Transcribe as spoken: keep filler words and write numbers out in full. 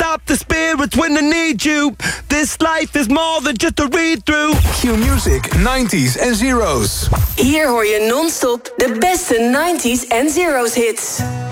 stop the spirits when they need you. This life is more than just a read-through. Q-Music, nineties en zeros. Hier hoor je non-stop de beste nineties en zeros hits.